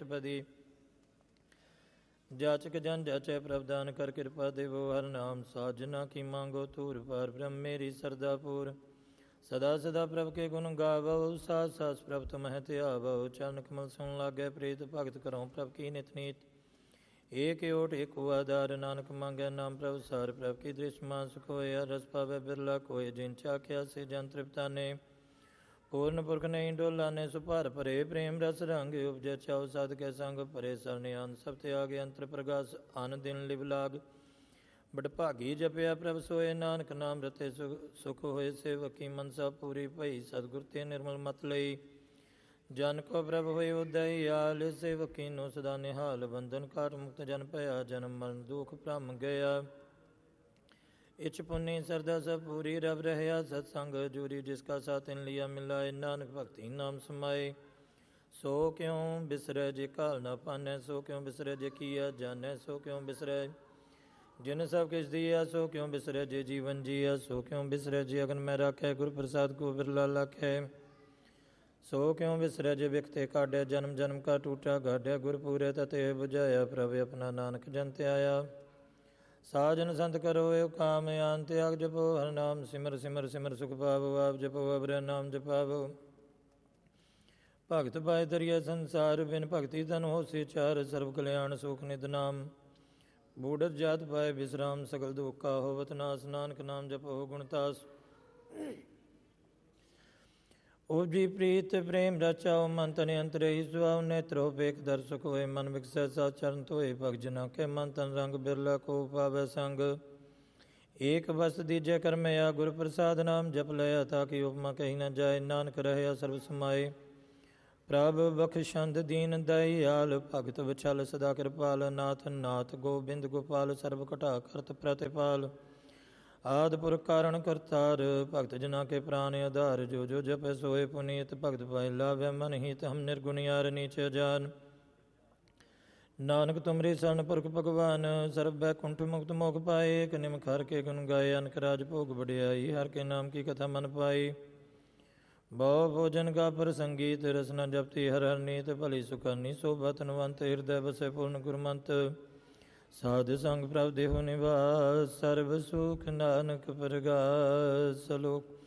ਅਸ਼ਟਪਦੀ। ਜਾਚਕ ਜਨ ਜਾਚੈ ਪ੍ਰਭ ਦਾਨ ਕਰ ਕਿਰਪਾ ਦੇਵੋ ਹਰ ਨਾਮ ਸਾਜਨਾ ਕੀ ਮੰਗੋ ਧੂਰ ਪਰ ਬ੍ਰਹਮ ਮੇਰੀ ਸਰਦਾ ਪੂਰ। ਸਦਾ ਸਦਾ ਪ੍ਰਭ ਕੇ ਗੁਣ ਗਾਵੋ ਸਾਸ ਸਾਸ ਪ੍ਰਭ ਤੁਮਹਿ ਧਿਆਵੋ। ਚਰਨ ਕਮਲ ਸੁਣ ਲਾਗੈ ਪ੍ਰੀਤ ਭਗਤ ਕਰੋ ਪ੍ਰਭ ਕੀ ਨਿਤ ਨੀਤ। ਏਕ ਓਟ ਏਕੋ ਆਧਾਰ ਨਾਨਕ ਮੰਗੈ ਨਾਮ ਪ੍ਰਭ ਸਾਰ। ਪ੍ਰਭ ਕੀ ਦ੍ਰਿਸ਼ ਮਾਨ ਸੁਖ ਹੋਇਆ ਰਸ ਪਾਵੈ ਬਿਰਲਾ ਕੋਇ। ਜਿਨ ਚਾਖਿਆ ਸੇ ਜਨ ਤ੍ਰਿਪਤਾਨੇ ਪੂਰਨ ਪੁਰਖ ਨਹੀਂ ਡੋਲਾਨੇ। ਸੁਭਾਰ ਭਰੇ ਪ੍ਰੇਮ ਰਸ ਰੰਗ ਉਪਜੈ ਚਾਉ ਸਾਧ ਕੇ ਸੰਗ। ਭਰੇ ਸਰਨੇ ਅੰਤ ਸਭ ਤਿਆਗੇ ਅੰਤਰ ਪ੍ਰਗਾਸ ਅਨ ਦਿਨ ਲਿਵ ਲਾਗ। ਬੜ ਭਾਗੀ ਜਪਿਆ ਪ੍ਰਭ ਸੋਏ ਨਾਨਕ ਨਾਮ ਰਤੇ ਸੁਖ ਹੋਏ। ਸੇਵਕੀ ਮਨਸਾ ਪੂਰੀ ਭਈ ਸਤਿਗੁਰ ਤੇ ਨਿਰਮਲ ਮਤ ਲਈ। ਜਨ ਕੋ ਪ੍ਰਭ ਹੋਏ ਉਦਈ ਆਲ ਸੇਵਕੀ ਨੂੰ ਸਦਾ ਨਿਹਾਲ। ਬੰਧਨ ਕਾਟ ਮੁਕਤ ਜਨ ਭਇਆ ਜਨਮ ਮਰਨ ਦੁਖ ਭ੍ਰਮ ਗਿਆ। ਇਛ ਪੁੰਨੀ ਸਰਦਾ ਸਭ ਪੂਰੀ ਰਬ ਰਹਿਆ ਸਤਸੰਗ ਜੂਰੀ। ਜਿਸ ਕਾ ਸਾਥ ਤਿਨ ਲਿਆ ਮਿਲਾਏ ਨਾਨਕ ਭਗਤੀ ਨਾਮ ਸਮਾਏ। ਸੋ ਕਿਉ ਬਿਸਰੈ ਜੇ ਕਾਲ ਨਾ ਪਾਨੈ ਸੋ ਕਿਉ ਬਿਸਰੈ ਜੇ ਕੀਆ ਜਾਣੈ। ਸੋ ਕਿਉ ਬਿਸਰੈ ਜਿਨ ਸਭ ਕਿਛ ਦੀਆ ਸੋ ਕਿਉ ਬਿਸਰੈ ਜੇ ਜੀਵਨ ਜੀਆ। ਸੋ ਕਿਉ ਬਿਸਰੈ ਜੇ ਅਗਨ ਮੈਂ ਰਾਖੈ ਗੁਰ ਪ੍ਰਸਾਦ ਕੋ ਬਿਰਲਾ ਲਾਖੈ। ਸੋ ਕਿਉ ਬਿਸਰੈ ਜੇ ਵਿਖਤੇ ਕਾਢੈ ਜਨਮ ਜਨਮ ਕਾ ਟੂਟਾ ਗਾਢੈ। ਗੁਰ ਪੂਰੇ ਤਤੇ ਬੁਝਾਇਆ ਪ੍ਰਭ ਆਪਣਾ ਨਾਨਕ ਜਨ ਧਿਆਇਆ। ਸਾਜਨ ਸੰਤ ਕਰੋ ਏਵ ਕਾਮ ਆਨ ਤਿਆਗ ਜਪੋ ਹਰ ਨਾਮ। ਸਿਮਰ ਸਿਮਰ ਸਿਮਰ ਸੁਖ ਪਾਵੋ ਆਪ ਜਪੋ ਅਵਰ ਨਾਮ ਜਪਾਵੋ। ਭਗਤ ਪਾਏ ਤਰੀਐ ਸੰਸਾਰ ਬਿਨ ਭਗਤੀ ਤਨ ਹੋਸੀ ਚਾਰ। ਸਰਬ ਕਲਿਆਣ ਸੁਖ ਨਿਧ ਨਾਮ ਬੂੜਤ ਜਾਤ ਪਾਏ ਵਿਸਰਾਮ। ਸਗਲ ਦੁਖ ਕਾ ਹੋਵਤ ਨਾਸ ਨਾਨਕ ਨਾਮ ਜਪੋ ਗੁਣਤਾਸ। ਉਪਜੀ ਪ੍ਰੀਤ ਪ੍ਰੇਮ ਰਚਾਓ ਮਨ ਤਨ ਅੰਤਰ ਹੀ ਸੁਆਉ। ਨੇਤਰੋ ਵੇਖ ਦਰ ਸੁਖ ਹੋਏ ਮਨ ਵਿਕਸੈ ਸਤ ਚਰਨ ਧੋਏ। ਭਗ ਜਨਾ ਕੇ ਮਨ ਤਨ ਰੰਗ ਬਿਰਲਾ ਕੋ ਪਾਵੈ ਸੰਗ। ਏਕ ਬਸ ਦੀਜੈ ਕਰਮਿਆ ਗੁਰ ਪ੍ਰਸਾਦ ਨਾਮ ਜਪ ਲਿਆ। ਤਾ ਕੀ ਉਪਮਾ ਕਹੀ ਨ ਜਾਏ ਨਾਨਕ ਰਹਿਆ ਸਰਬ ਸਮਾਏ। ਪ੍ਰਭ ਬਖਸ਼ੰਦ ਦੀਨ ਦਇਆਲ ਭਗਤ ਵਿਛਲ ਸਦਾ ਕਿਰਪਾਲ। ਨਾਥ ਨਾਥ ਗੋਬਿੰਦ ਗੋਪਾਲ ਸਰਬ ਘਟਾ ਕਰਤ ਪ੍ਰਤਿਪਾਲ। ਆਦਿ ਪੁਰਖ ਕਾਰਣ ਕਰਤਾਰ ਭਗਤ ਜਨਾ ਕੇ ਪ੍ਰਾਨ ਆਧਾਰ। ਜੋ ਜੋ ਜਪੈ ਸੋਏ ਪੁਨੀਤ ਭਗਤ ਪਾਏ ਲਾਭੈ ਮਨ ਹੀਤ। ਹਮ ਨਿਰਗੁਣਿਆਰ ਨੀਚ ਜਾਨ ਨਾਨਕ ਤੁਮਰੀ ਸਰਨ ਪੁਰਖ ਭਗਵਾਨ। ਸਰਬ ਬੈਕੁੰਠ ਮੁਕਤ ਮੋਖ ਪਾਏ। ਇਕ ਨਿਮਖ ਹਰਿ ਕੇ ਗੁਣ ਗਾਏ ਅਨਕ ਰਾਜ ਭੋਗ ਵਡਿਆਈ। ਹਰਿ ਕੇ ਨਾਮ ਕੀ ਕਥਾ ਮਨ ਪਾਈ। ਬਹੁ ਭੋਜਨ ਕਾ ਪ੍ਰਸੰਗੀਤ ਰਸਨਾ ਜਪਤੀ ਹਰਿ ਹਰਿ ਨੀਤ। ਭਲੀ ਸੁਖਾਨੀ ਸੋਭਾ ਧਨਵੰਤ ਹਿਰਦੈ ਵਸੈ ਪੂਰਨ ਗੁਰਮੰਤ। ਸਾਧ ਸੰਗ ਪ੍ਰਭ ਦੇਹੁ ਨਿਵਾਸ ਸਰਬ ਸੁਖ ਨਾਨਕ ਪ੍ਰਗਾਸ। ਲੋਕ